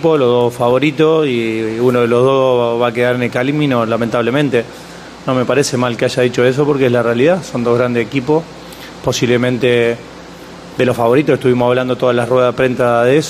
equipos, los dos favoritos, y uno de los dos va a quedar en el camino, lamentablemente. No me parece mal que haya dicho eso porque es la realidad, son dos grandes equipos, posiblemente de los favoritos, estuvimos hablando todas las ruedas de prensa de eso.